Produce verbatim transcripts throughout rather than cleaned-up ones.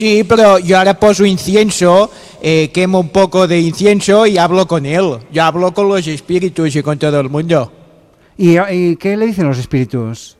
Sí, pero yo ahora poso incienso, eh, quemo un poco de incienso y hablo con él. Yo hablo con los espíritus y con todo el mundo. ¿Y, y qué le dicen los espíritus?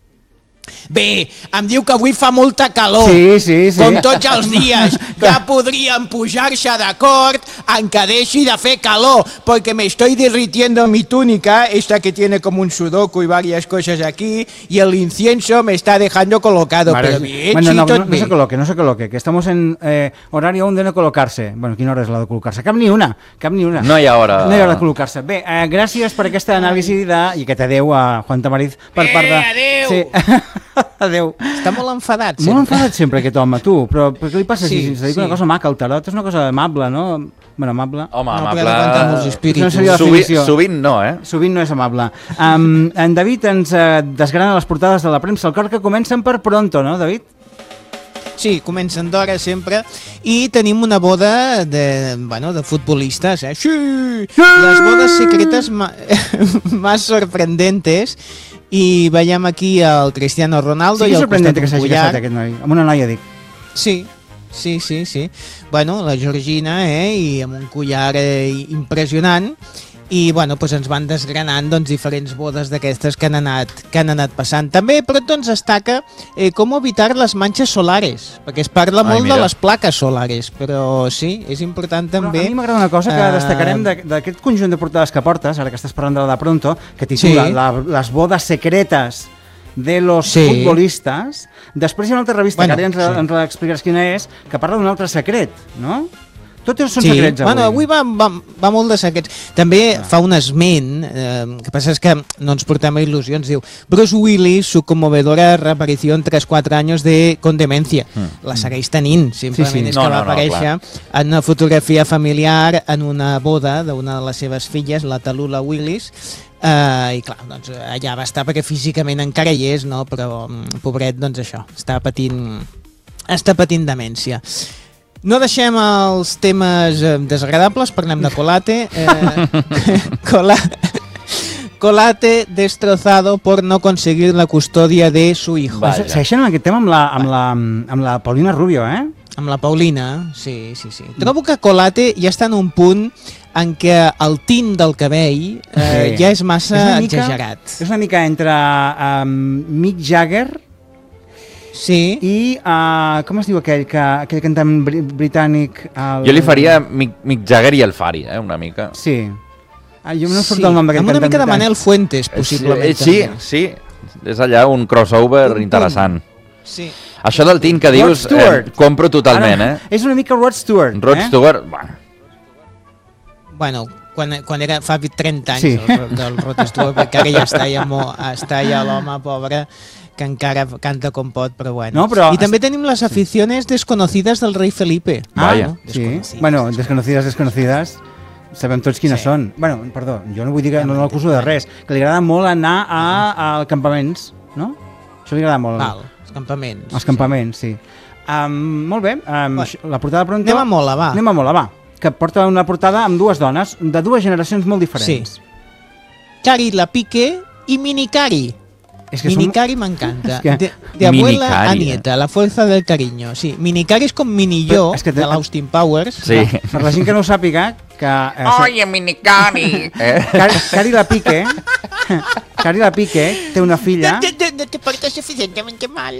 Bé, em diu que avui fa molta calor, Sí, sí, sí. com tots els dies. Ja podríem pujar-se d'acord en que deixi de fer calor, porque me estoy derritiendo mi túnica, esta que tiene como un sudoku y varias cosas aquí, y el incienso me está dejando colocado. Mare, Pero bien, bueno, sí, no, tot no, no bé. se coloque, no se coloque, que estamos en eh, horario aún de no col·locar-se. Bueno, quina hora és la de col·locar-se? Cap ni una, cap ni una. No hi ha hora. No hi ha hora de col·locar-se. Bé, eh, gràcies per aquesta anàlisi de, i aquest adeu a Juan Tamariz per part de... Eh, adeu! Sí. Adeu. Està molt enfadat, Molt sempre. enfadat sempre aquest home, tu, però, però què li passa Sí, si se diu sí. una cosa maca? El tarot és una cosa amable, no? Bueno, amable. Home, No, amable... perquè compten amb els espíritus. No seria la Sovint, definició. sovint no, eh? Sovint no és amable. Um, en David ens uh, desgrana les portades de la premsa al cor que comencen per pronto, no, David? Sí, comencen d'hora sempre. I tenim una boda de, bueno, de futbolistes, eh? Sí! Les bodes secretes ma- más sorprendentes. I veiem aquí el Cristiano Ronaldo Sí, i és al sorprendent costat que un s'hagi collar. casat aquest noi. Amb una noia, dic. Sí, sí, sí, sí. Bueno, la Georgina, eh, i amb un collar eh, impressionant. I, bueno, doncs ens van desgranant doncs, diferents bodes d'aquestes que han anat que han anat passant. També, però doncs destaca eh, com evitar les manxes solares, perquè es parla Ai, molt mira. de les plaques solares, però sí, és important Però també... a mi m'agrada una cosa que eh, destacarem de- d'aquest conjunt de portades que portes, ara que estàs parlant de la de Pronto, que titula Sí. la, Les bodas secretes de los Sí. futbolistas. Després hi ha una altra revista, Bueno, que ara ens, sí. ens l'explicaràs quina és, que parla d'un altre secret, no? Tots són Sí, secrets avui. bueno, avui va, va, va molt de secrets. També fa un esment, eh, que passa és que no ens portem a il·lusions, diu Bruce Willis, su conmovedora reaparició tras cuatro años de con demencia. Mm. La segueix tenint, simplement Sí, sí. és No, que no, va no, aparèixer en una fotografia familiar en una boda d'una de les seves filles, la Tallulah Willis, Uh, i clar, doncs allà va estar perquè físicament encara hi és, no? Però mm, pobret, doncs això, està patint està patint demència. No deixem els temes eh, desagradables, parlem de Colate. Eh, Cola, Colate destrozado por no conseguir la custodia de su hijo. Va. Se- Segueixen amb aquest tema amb la, amb la, amb la Paulina Rubio, eh? Amb la Paulina, sí, sí, sí. Trobo que Colate ja està en un punt en què el tint del cabell eh, Sí. ja és massa És una mica- exagerat. És una mica entre um, Mick Jagger Sí. i, uh, com es diu aquell, que, aquell cantant bri britànic? El... Jo li faria Mick, Mick Jagger i el Fari, eh, una mica. Sí. Ah, jo no surt Sí, el nom d'aquest amb una cantant mica de britànic. Manel Fuentes, possiblement. Eh, sí, també. sí, és allà un crossover Un punt. interessant. Sí. Això del tint que Rod dius, eh, Stewart. compro totalment, Ara, eh? És una mica Rod Stewart. Rod eh? Stewart, bueno, Bueno, quan, quan era fa trenta anys Sí. sí. el, del Rod Stewart, perquè ara ja està ja, mo, està ja l'home pobre que encara canta com pot, però bueno. No, però- I també tenim les aficiones desconocidas del rei Felipe. Ah, Vaya. no? sí. Desconocidas. Bueno, desconocides, desconocides, sabem tots quines Sí. són. Bueno, perdó, jo no vull dir que no l'acuso de res, que li agrada molt anar a, a campaments, no? Això li agrada molt. Val, els campaments. Els campaments, sí. Um, molt bé, um, Bueno, la portada pronto... Anem a Mola, va. Anem a Mola, va. Que porta una portada amb dues dones, de dues generacions molt diferents. Cari la Pique i Minicari. És que són... Minicari m'encanta. És que- De, de abuela Minicari, a eh? nieta, la fuerza del cariño. Sí, Minicari és com Mini-Jo, Però és que te- de l'Austin Powers. sí. Per la gent que no ho sàpiga, que... Eh, Oye, Minicari! Eh? Cari, Cari la Pique... Cari la Pique té una filla... No, no, no te portes suficientemente mal.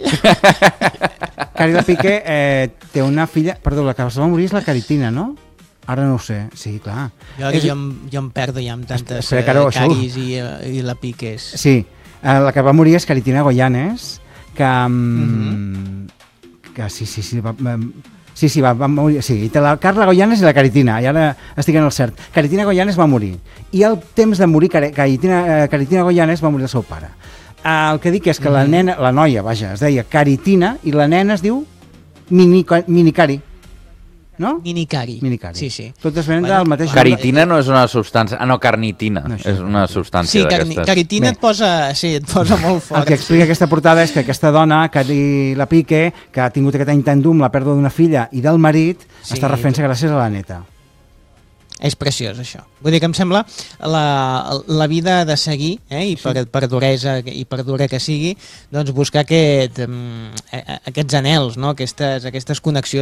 Cari la Pique eh, té una filla... Perdó, la que es va morir és la Caritina, no? Ara no ho sé. Sí, clar. Jo, És- jo, em, jo em perdo ja amb tantes Espera, eh, Caro, això- caris i, eh, i la Piques. Sí, eh, la que va morir és Caritina Goyanes, que... Um, Mhm. que sí, sí, sí, va, va, sí, sí, va, va morir, sí, i té la Carla Goyanes i la Caritina, i ara estic en el cert. Caritina Goyanes va morir, i al temps de morir Cari- Caritina, eh, Caritina Goyanes va morir el seu pare. Eh, el que dic és que la nena, la noia, vaja, es deia Caritina, i la nena es diu Mini, Minicari, no? Minicari. Minicari. Sí, sí. Totes venen Bueno, del mateix... Caritina no és una substància... Ah, no, carnitina. No, això. és una substància Sí, carni, d'aquestes. Caritina Bé. et posa, sí, et posa molt fort. El que explica aquesta portada és que aquesta dona, Cari la Pique, que ha tingut aquest any tan dur amb la pèrdua d'una filla i del marit, Sí. està refent-se gràcies a la neta. És preciós, això. Vull dir que em sembla la, la vida ha de seguir, eh, i per, per duresa i per dura que sigui, doncs buscar aquest, mm, eh, aquests anels, no? aquestes, aquestes connexions